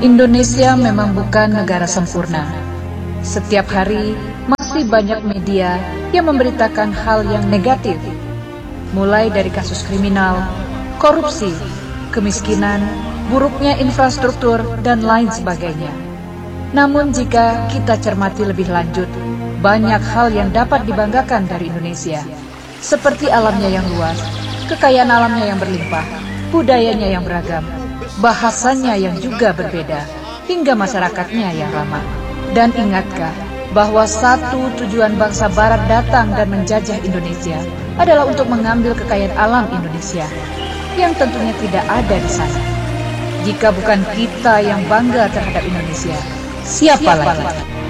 Indonesia memang bukan negara sempurna. Setiap hari masih banyak media yang memberitakan hal yang negatif, mulai dari kasus kriminal, korupsi, kemiskinan, buruknya infrastruktur, dan lain sebagainya. Namun jika kita cermati lebih lanjut, banyak hal yang dapat dibanggakan dari Indonesia, seperti alamnya yang luas, kekayaan alamnya yang berlimpah, budayanya yang beragam, bahasanya yang juga berbeda, hingga masyarakatnya yang ramah. Dan ingatkah bahwa satu tujuan bangsa Barat datang dan menjajah Indonesia adalah untuk mengambil kekayaan alam Indonesia, yang tentunya tidak ada di sana. Jika bukan kita yang bangga terhadap Indonesia, siapa lagi?